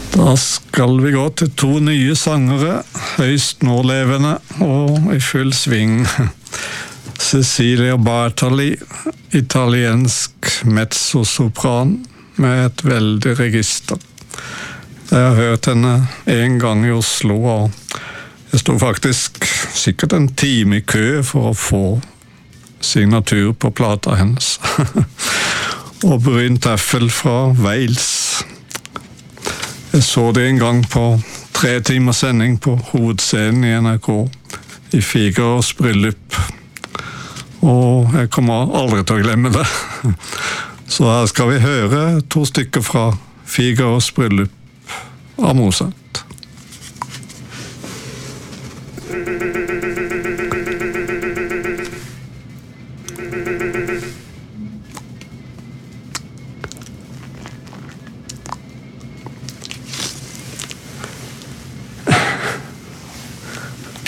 Da skal vi gå til to nye sangere, høyst nålevende og i full sving. Cecilia Bartali, italiensk mezzosopran med et veldig register. Jeg har hørt henne en gang i Oslo, og jeg stod faktisk sikkert en time i kø for å få signatur på plata hennes. Og Bryn Teffel fra Wales. Jeg så det en gang på 3 timers sending på hovedscenen i NRK i Figaros bryllup. Og jeg kommer aldri til å glemme det. Så her skal vi høre 2 stykker fra Figaros bryllup av Mozart.